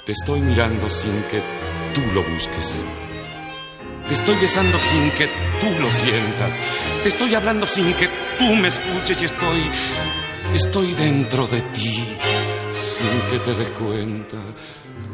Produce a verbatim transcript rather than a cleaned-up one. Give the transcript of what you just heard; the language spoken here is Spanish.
Te estoy mirando sin que tú lo busques. Te estoy besando sin que tú lo sientas. Te estoy hablando sin que tú me escuches y estoy... Estoy dentro de ti sin que te des cuenta.